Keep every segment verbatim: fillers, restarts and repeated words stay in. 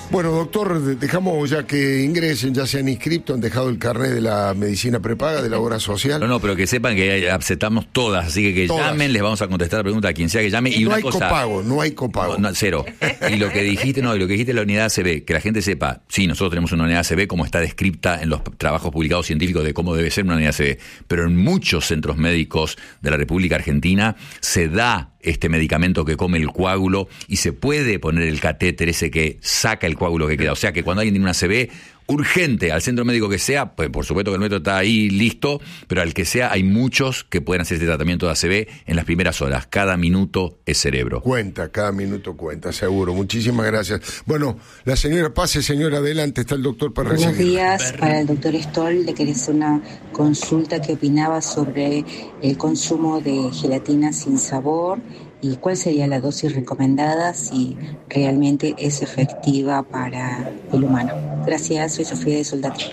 Bueno, doctor, dejamos ya que ingresen, ya se han inscrito, han dejado el carnet de la medicina prepaga, de la obra social. No, no, pero que sepan que aceptamos todas, así que que todas. llamen, les vamos a contestar la pregunta a quien sea que llame. Y, y no una hay cosa, copago, no hay copago. No, no, cero. Y lo que dijiste, no, y lo que dijiste de la unidad A C B, que la gente sepa, sí, nosotros tenemos una unidad A C B como está descripta en los trabajos publicados científicos de cómo debe ser una unidad A C B, pero en muchos centros médicos de la República Argentina se da este medicamento que come el coágulo y se puede poner el catéter ese que saca el coágulo que queda. O sea que cuando alguien tiene una A C B urgente al centro médico que sea, pues por supuesto que el método está ahí listo, pero al que sea hay muchos que pueden hacer este tratamiento de A C B en las primeras horas. Cada minuto es cerebro. Cuenta, cada minuto cuenta, seguro. Muchísimas gracias. Bueno, la señora pase, señora, adelante, está el doctor para recibir. Buenos días, para el doctor Stoll, le quería hacer una consulta que opinaba sobre el consumo de gelatina sin sabor y cuál sería la dosis recomendada, si realmente es efectiva para el humano. Gracias, soy Sofía de Soldati.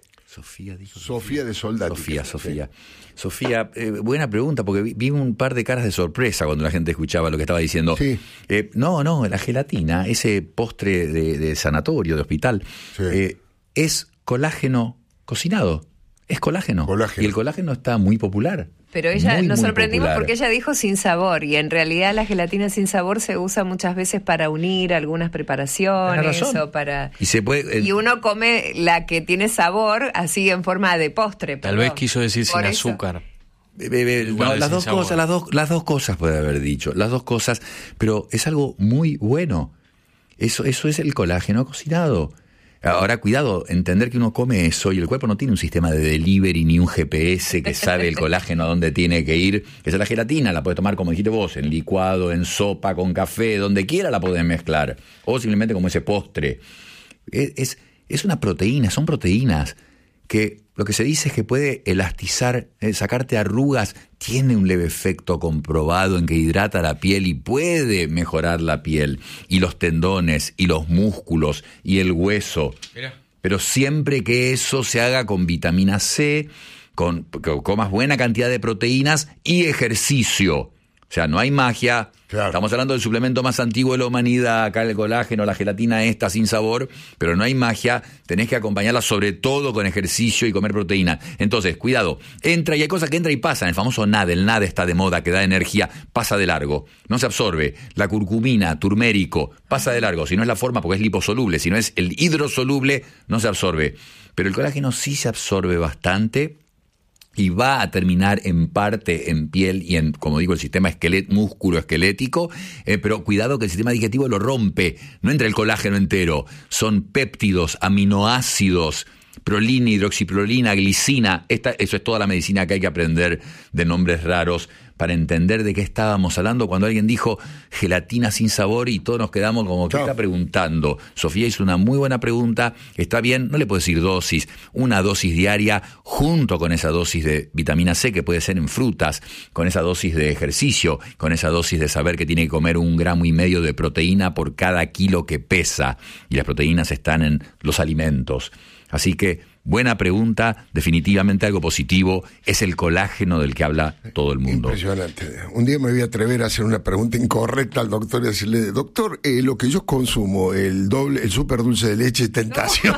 Sofía dijo. Sofía de Soldati. Sofía, Sofía. Sofía, eh, buena pregunta, porque vi, vi un par de caras de sorpresa cuando la gente escuchaba lo que estaba diciendo. Sí. Eh, no, no, la gelatina, ese postre de, de sanatorio, de hospital, Sí. eh, es colágeno cocinado. Es colágeno. Colágeno. Y el colágeno está muy popular. Pero ella, muy, nos muy sorprendimos popular. porque ella dijo sin sabor, y en realidad la gelatina sin sabor se usa muchas veces para unir algunas preparaciones Tenés razón. o para... Y se puede... eh, Y uno come la que tiene sabor así en forma de postre. Tal pero vez quiso decir sin por eso. azúcar. Eh, eh, Igual no, de las sin dos sabor. cosas, las dos, las dos cosas puede haber dicho, las dos cosas, pero es algo muy bueno. Eso, eso es el colágeno cocinado. Ahora, cuidado, entender que uno come eso y el cuerpo no tiene un sistema de delivery ni un G P S que sabe el colágeno a dónde tiene que ir. Esa es la gelatina, la puedes tomar como dijiste vos, en licuado, en sopa, con café, donde quiera la podés mezclar. O simplemente como ese postre. Es, es, es una proteína, son proteínas que lo que se dice es que puede elastizar, eh, sacarte arrugas, tiene un leve efecto comprobado en que hidrata la piel y puede mejorar la piel, y los tendones, y los músculos, y el hueso. Mira. Pero siempre que eso se haga con vitamina C, con que comas buena cantidad de proteínas y ejercicio. O sea, no hay magia. Claro. Estamos hablando del suplemento más antiguo de la humanidad, acá el colágeno, la gelatina esta sin sabor, pero no hay magia, tenés que acompañarla sobre todo con ejercicio y comer proteína. Entonces, cuidado, entra y hay cosas que entra y pasan, el famoso N A D, el N A D está de moda, que da energía, pasa de largo, no se absorbe. La curcumina, turmérico, pasa de largo, si no es la forma porque es liposoluble, si no es el hidrosoluble, no se absorbe. Pero el colágeno sí se absorbe bastante, y va a terminar en parte en piel y en, como digo, el sistema esquelet, músculo esquelético, eh, pero cuidado que el sistema digestivo lo rompe, no entra el colágeno entero, son péptidos, aminoácidos, prolina, hidroxiprolina, glicina, esta, eso es toda la medicina que hay que aprender de nombres raros para entender de qué estábamos hablando cuando alguien dijo gelatina sin sabor y todos nos quedamos como, ¿qué Claro. está preguntando? Sofía hizo una muy buena pregunta, está bien, no le puedo decir dosis, una dosis diaria junto con esa dosis de vitamina C que puede ser en frutas, con esa dosis de ejercicio, con esa dosis de saber que tiene que comer un gramo y medio de proteína por cada kilo que pesa, y las proteínas están en los alimentos. Así que, buena pregunta, definitivamente algo positivo, es el colágeno del que habla todo el mundo. Impresionante. Un día me voy a atrever a hacer una pregunta incorrecta al doctor y decirle, doctor, eh, lo que yo consumo, el doble, el súper dulce de leche es tentación.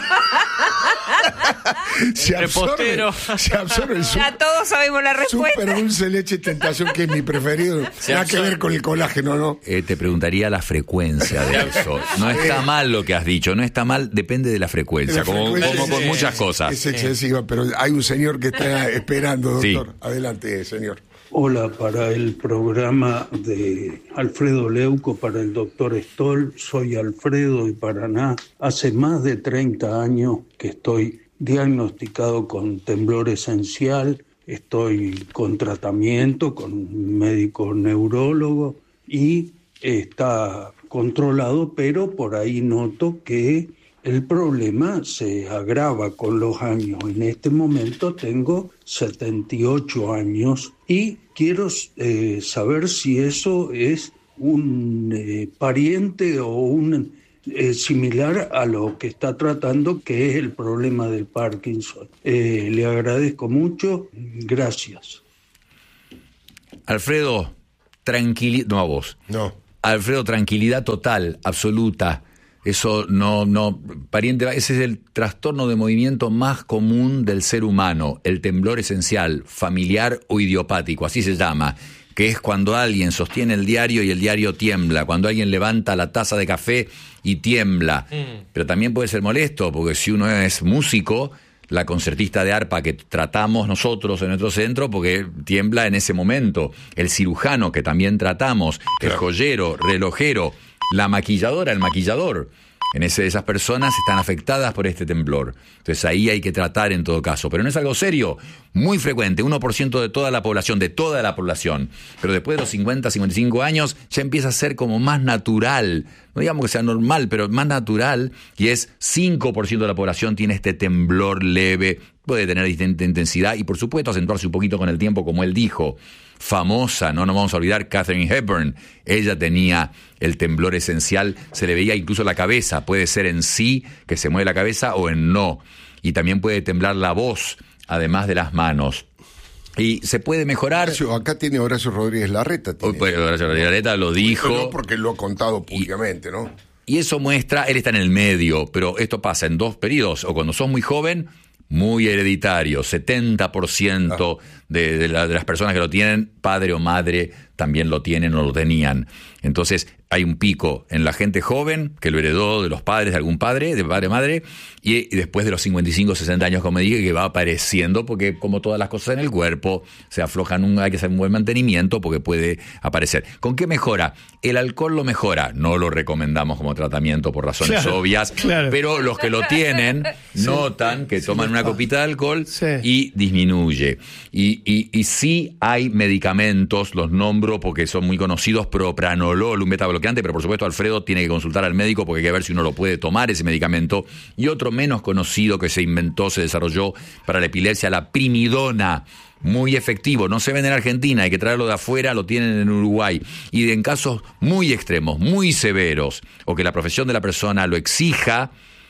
se, absorbe, Repostero. se absorbe el Ya todos sabemos la respuesta. súper dulce de leche es tentación, que es mi preferido. Se Nada que absorbe. ver con el colágeno, ¿no? Eh, te preguntaría la frecuencia de eso. No está mal lo que has dicho, no está mal, depende de la frecuencia, La como, frecuencia como con es- muchas cosas. Es excesiva, pero hay un señor que está esperando, doctor. Sí. Adelante, señor. Hola, para el programa de Alfredo Leuco, para el doctor Stoll, soy Alfredo de Paraná. Hace más de treinta años que estoy diagnosticado con temblor esencial, estoy con tratamiento, con un médico neurólogo y está controlado, pero por ahí noto que el problema se agrava con los años. En este momento tengo setenta y ocho años y quiero eh, saber si eso es un eh, pariente o un eh, similar a lo que está tratando, que es el problema del Parkinson. Eh, le agradezco mucho. Gracias. Alfredo, tranquilidad, no a vos. No. Alfredo, tranquilidad total, absoluta. Eso no, no, pariente, ese es el trastorno de movimiento más común del ser humano, el temblor esencial, familiar o idiopático, así se llama, que es cuando alguien sostiene el diario y el diario tiembla, cuando alguien levanta la taza de café y tiembla. Mm. Pero también puede ser molesto, porque si uno es músico, la concertista de arpa que tratamos nosotros en nuestro centro, porque tiembla en ese momento, el cirujano que también tratamos, el joyero, relojero, la maquilladora, el maquillador, en ese, esas personas están afectadas por este temblor. Entonces ahí hay que tratar en todo caso. Pero no es algo serio, muy frecuente, uno por ciento de toda la población, de toda la población. Pero después de los cincuenta, cincuenta y cinco años ya empieza a ser como más natural. No digamos que sea normal, pero más natural. Y es cinco por ciento de la población tiene este temblor leve. Puede tener distinta intensidad y por supuesto acentuarse un poquito con el tiempo, como él dijo. Famosa, no nos vamos a olvidar, Katharine Hepburn. Ella tenía el temblor esencial, se le veía incluso la cabeza. Puede ser en sí, que se mueve la cabeza, o en no. Y también puede temblar la voz, además de las manos. Y se puede mejorar. Horacio, acá tiene Horacio Rodríguez Larreta. Tiene. Pues, Horacio Rodríguez Larreta lo dijo. No porque lo ha contado públicamente, ¿no? Y eso muestra, él está en el medio, pero esto pasa en dos periodos, o cuando sos muy joven, muy hereditario, setenta por ciento ah. de, de, la, de las personas que lo tienen, padre o madre, también lo tienen o lo tenían. Entonces hay un pico en la gente joven que lo heredó de los padres, de algún padre, de padre o madre, y, y después de los cincuenta y cinco, sesenta años, como dije, que va apareciendo, porque como todas las cosas en el cuerpo, se aflojan, un, hay que hacer un buen mantenimiento porque puede aparecer. ¿Con qué mejora? El alcohol lo mejora, no lo recomendamos como tratamiento por razones claro, obvias, claro. Pero los que lo tienen sí, notan que sí, toman sí, una copita de alcohol sí. y disminuye. Y, y, y sí hay medicamentos, los nombro porque son muy conocidos, propranolol, un beta-bloqueante, pero por supuesto Alfredo tiene que consultar al médico porque hay que ver si uno lo puede tomar ese medicamento. Y otro menos conocido que se inventó, se desarrolló para la epilepsia, la primidona. Muy efectivo, no se vende en Argentina, hay que traerlo de afuera, lo tienen en Uruguay. Y en casos muy extremos, muy severos, o que la profesión de la persona lo exija,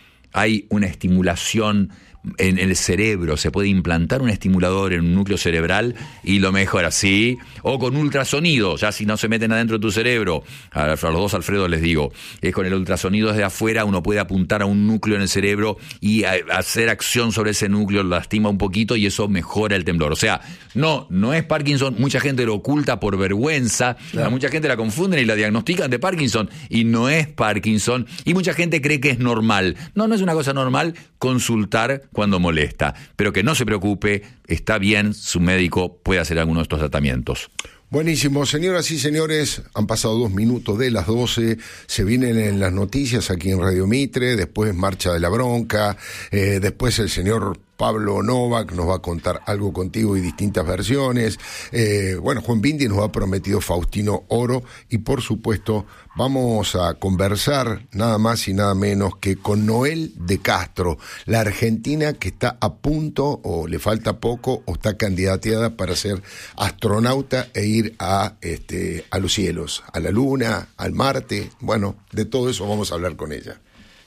hay una estimulación en el cerebro, se puede implantar un estimulador en un núcleo cerebral y lo mejora, sí, o con ultrasonido, ya si no se meten adentro de tu cerebro, a los dos Alfredo les digo, es con el ultrasonido desde afuera, uno puede apuntar a un núcleo en el cerebro y hacer acción sobre ese núcleo, lo lastima un poquito y eso mejora el temblor. O sea, no, no es Parkinson, mucha gente lo oculta por vergüenza, claro. Mucha gente la confunden y la diagnostican de Parkinson y no es Parkinson, y mucha gente cree que es normal. No, no es una cosa normal consultar cuando molesta, pero que no se preocupe, está bien, su médico puede hacer alguno de estos tratamientos. Buenísimo, señoras y señores, han pasado dos minutos de las doce, se vienen en las noticias aquí en Radio Mitre, después Marcha de la Bronca, eh, después el señor Pablo Novak nos va a contar algo contigo y distintas versiones. Eh, bueno, Juan Bindi nos ha prometido Faustino Oro y por supuesto vamos a conversar nada más y nada menos que con Noel de Castro, la argentina que está a punto o le falta poco o está candidateada para ser astronauta e ir a, este, a los cielos, a la luna, al Marte. Bueno, de todo eso vamos a hablar con ella.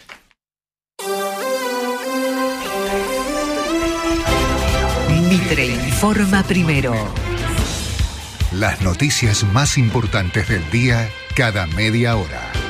Mitre informa primero. Las noticias más importantes del día cada media hora.